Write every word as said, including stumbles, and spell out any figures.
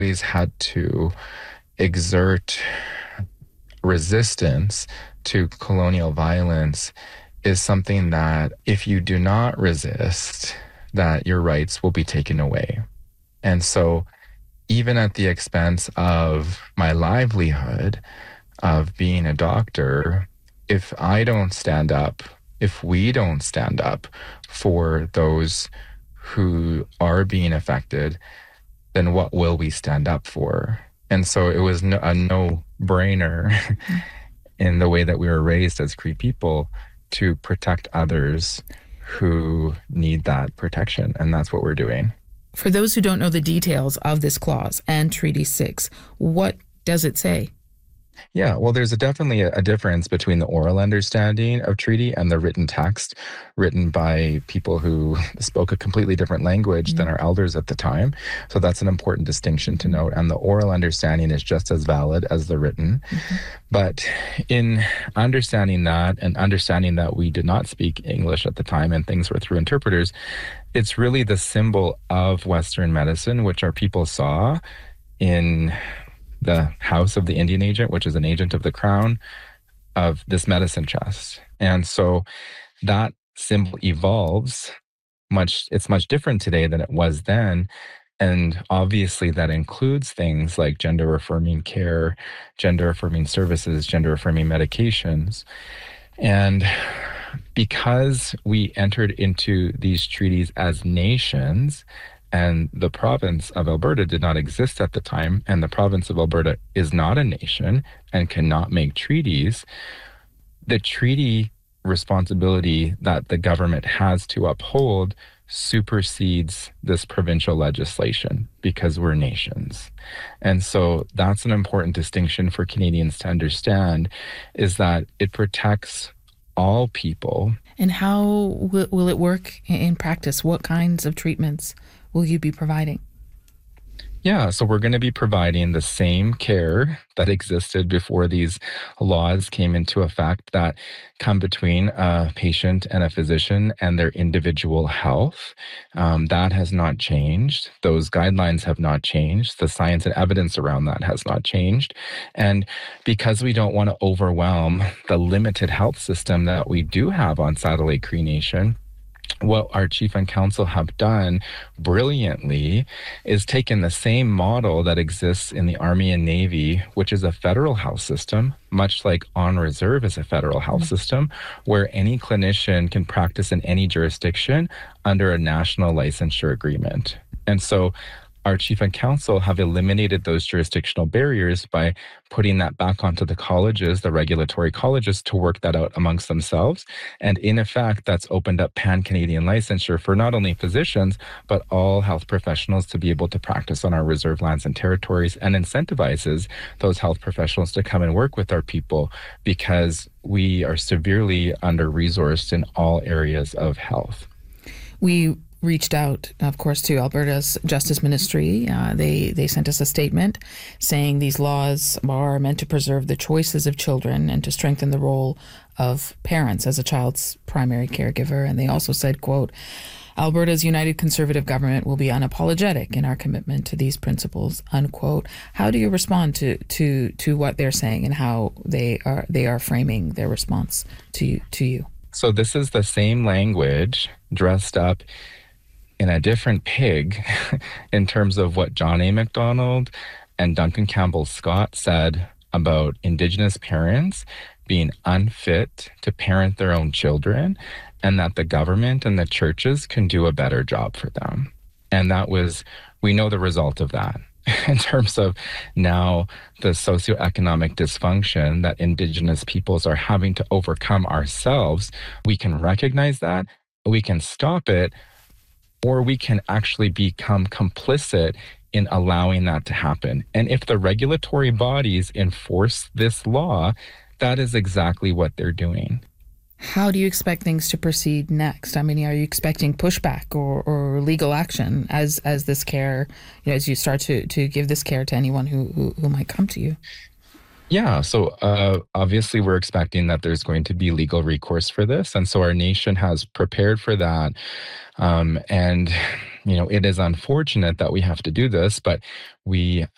always had to exert resistance to colonial violence is something that if you do not resist, that your rights will be taken away. And so even at the expense of my livelihood of being a doctor, if I don't stand up, if we don't stand up for those who are being affected, then what will we stand up for? And so it was no, a no-brainer in the way that we were raised as Cree people to protect others who need that protection. And that's what we're doing. For those who don't know the details of this clause and Treaty six, what does it say? Yeah, well, there's a, definitely a, a difference between the oral understanding of treaty and the written text written by people who spoke a completely different language mm-hmm. than our elders at the time. So that's an important distinction to note. And the oral understanding is just as valid as the written. Mm-hmm. But in understanding that and understanding that we did not speak English at the time and things were through interpreters, it's really the symbol of Western medicine, which our people saw in the house of the Indian agent, which is an agent of the crown, of this medicine chest. And so that symbol evolves much, it's much different today than it was then. And obviously that includes things like gender affirming care, gender affirming services, gender affirming medications. And because we entered into these treaties as nations, and the province of Alberta did not exist at the time, and the province of Alberta is not a nation and cannot make treaties, the treaty responsibility that the government has to uphold supersedes this provincial legislation because we're nations. And so that's an important distinction for Canadians to understand, is that it protects all people. And how will, will it work in practice? What kinds of treatments will you be providing? Yeah, so we're going to be providing the same care that existed before these laws came into effect, that come between a patient and a physician and their individual health. Um, that has not changed. Those guidelines have not changed. The science and evidence around that has not changed. And because we don't want to overwhelm the limited health system that we do have on Satellite Cree Nation, what our chief and council have done brilliantly is taken the same model that exists in the Army and Navy, which is a federal health system, much like on reserve is a federal health system, where any clinician can practice in any jurisdiction under a national licensure agreement. And so our chief and council have eliminated those jurisdictional barriers by putting that back onto the colleges, the regulatory colleges, to work that out amongst themselves. And in effect, that's opened up pan-Canadian licensure for not only physicians, but all health professionals to be able to practice on our reserve lands and territories, and incentivizes those health professionals to come and work with our people, because we are severely under-resourced in all areas of health. We reached out, of course, to Alberta's Justice Ministry. Uh, they they sent us a statement saying these laws are meant to preserve the choices of children and to strengthen the role of parents as a child's primary caregiver. And they also said, quote, Alberta's United Conservative Government will be unapologetic in our commitment to these principles, unquote. How do you respond to to to what they're saying and how they are they are framing their response to you, to you? So this is the same language dressed up in a different pig in terms of what John A. Macdonald and Duncan Campbell Scott said about Indigenous parents being unfit to parent their own children, and that the government and the churches can do a better job for them. And that was, we know the result of that. In terms of now the socioeconomic dysfunction that Indigenous peoples are having to overcome ourselves, we can recognize that, we can stop it, or we can actually become complicit in allowing that to happen. And if the regulatory bodies enforce this law, that is exactly what they're doing. How do you expect things to proceed next? I mean, are you expecting pushback or, or legal action as as this care, you know, as you start to, to give this care to anyone who, who, who might come to you? Yeah, so uh, obviously we're expecting that there's going to be legal recourse for this. And so our nation has prepared for that. Um, and, you know, it is unfortunate that we have to do this, but we